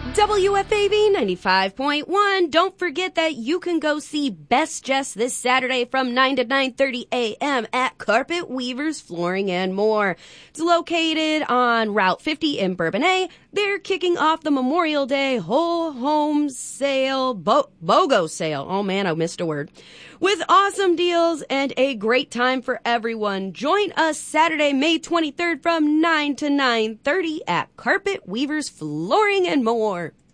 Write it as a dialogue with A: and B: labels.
A: WFAB 95.1. Don't forget that you can go see Best Jess this Saturday from 9 to 9:30 a.m. at Carpet Weavers Flooring and More. It's located on Route 50 in Bourbonnais. They're kicking off the Memorial Day whole home sale, BOGO sale. Oh man, I missed a word. With awesome deals and a great time for everyone. Join us Saturday, May 23rd from 9 to 9:30 at Carpet Weavers Flooring and More.